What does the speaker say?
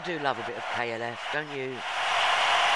do love a bit of KLF, don't you?